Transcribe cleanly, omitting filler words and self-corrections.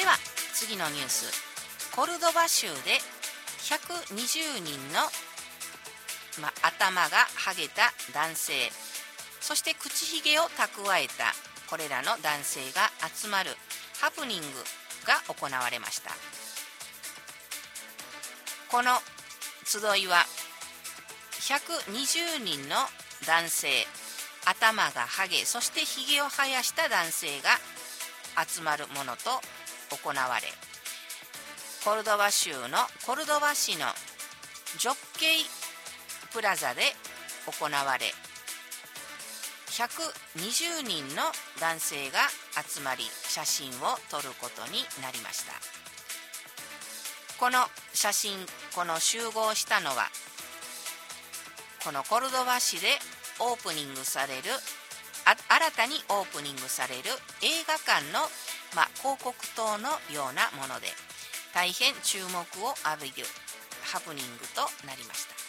では次のニュース。コルドバ州で120人の、頭がはげた男性、そして口ひげを蓄えたこれらの男性が集まるハプニングが行われました。この集いは120人の男性、頭がはげ、そしてひげを生やした男性が集まるものと行われ、コルドバ州のコルドバ市のジョッケイプラザで行われ、120人の男性が集まり写真を撮ることになりました。この写真、この集合したのはこのコルドバ市でオープニングされる、新たにオープニングされる映画館の、広告塔のようなもので、大変注目を浴びるハプニングとなりました。